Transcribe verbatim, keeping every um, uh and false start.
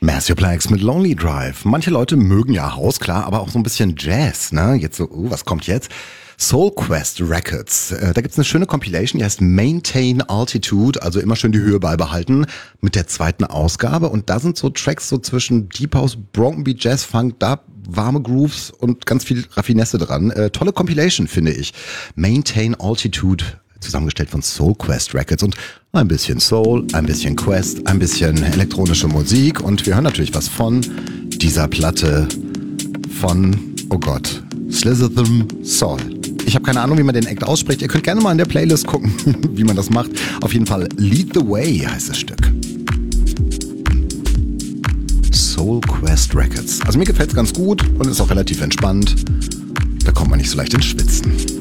Massioplex mit Lonely Drive. Manche Leute mögen ja House, klar, aber auch so ein bisschen Jazz, ne? Jetzt so, uh, was kommt jetzt? Soul Quest Records. Äh, da gibt's eine schöne Compilation, die heißt Maintain Altitude, also immer schön die Höhe beibehalten, mit der zweiten Ausgabe. Und da sind so Tracks so zwischen Deep House, Broken Beat, Jazz, Funk, da warme Grooves und ganz viel Raffinesse dran. Äh, tolle Compilation, finde ich. Maintain Altitude, zusammengestellt von Soul Quest Records und ein bisschen Soul, ein bisschen Quest, ein bisschen elektronische Musik und wir hören natürlich was von dieser Platte von, oh Gott, Slytherin Soul. Ich habe keine Ahnung, wie man den Act ausspricht. Ihr könnt gerne mal in der Playlist gucken, wie man das macht. Auf jeden Fall Lead the Way heißt das Stück. Soul Quest Records. Also mir gefällt's ganz gut und ist auch relativ entspannt. Da kommt man nicht so leicht ins Schwitzen.